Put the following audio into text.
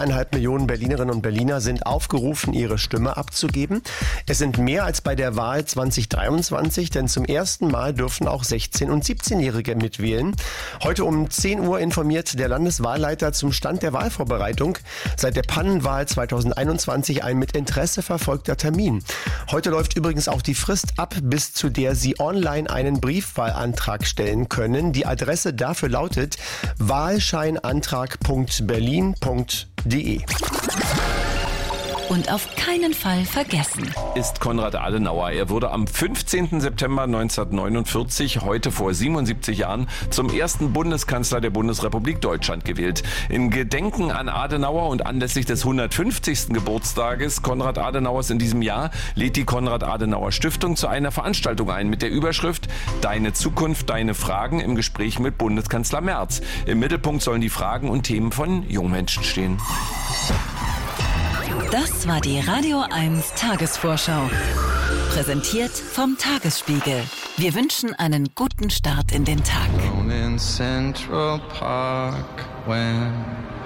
2,5 Millionen Berlinerinnen und Berliner sind aufgerufen, ihre Stimme abzugeben. Es sind mehr als bei der Wahl 2023, denn zum ersten Mal dürfen auch 16- und 17-Jährige mitwählen. Heute um 10 Uhr informiert der Landeswahlleiter zum Stand der Wahlvorbereitung. Seit der Pannenwahl 2021 ein mit Interesse verfolgter Termin. Heute läuft übrigens auch die Frist ab, bis zu der Sie online einen Briefwahlantrag stellen können. Die Adresse dafür lautet wahlscheinantrag.berlin.de. Und auf keinen Fall vergessen. Ist Konrad Adenauer. Er wurde am 15. September 1949, heute vor 77 Jahren, zum ersten Bundeskanzler der Bundesrepublik Deutschland gewählt. In Gedenken an Adenauer und anlässlich des 150. Geburtstages Konrad Adenauers in diesem Jahr lädt die Konrad-Adenauer-Stiftung zu einer Veranstaltung ein mit der Überschrift Deine Zukunft, deine Fragen im Gespräch mit Bundeskanzler Merz. Im Mittelpunkt sollen die Fragen und Themen von Jungmenschen stehen. Das war die Radio 1 Tagesvorschau. Präsentiert vom Tagesspiegel. Wir wünschen einen guten Start in den Tag.